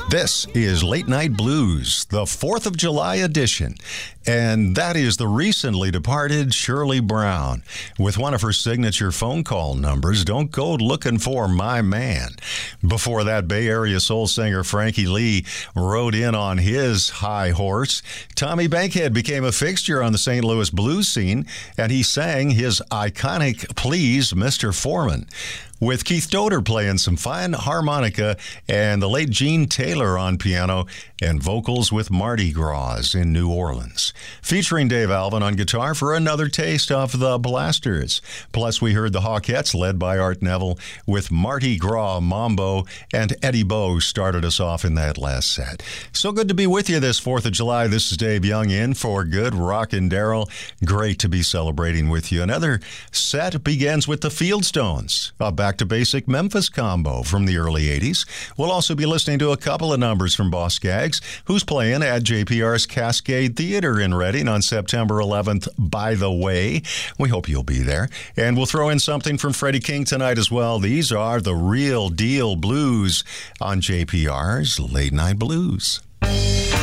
This is Late Night Blues, the 4th of July edition, and that is the recently departed Shirley Brown with one of her signature phone call numbers, Don't Go Looking for My Man. Before that, Bay Area soul singer Frankie Lee rode in on his high horse. Tommy Bankhead became a fixture on the St. Louis blues scene, and he sang his iconic Please, Mr. Foreman, with Keith Doder playing some fine harmonica and the late Gene Taylor on piano and vocals with Mardi Gras in New Orleans. Featuring Dave Alvin on guitar for another taste of the Blasters. Plus, we heard the Hawkettes led by Art Neville with Mardi Gras Mambo, and Eddie Bo started us off in that last set. So good to be with you this 4th of July. This is Dave Young in for Good Rockin' Daryl. Great to be celebrating with you. Another set begins with the Fieldstones, a back-to-basic Memphis combo from the early 80s. We'll also be listening to a couple of numbers from Boss Skaggs, who's playing at JPR's Cascade Theater in Reading on September 11th, by the way. We hope you'll be there. And we'll throw in something from Freddie King tonight as well. These are the real deal blues on JPR's Late Night Blues.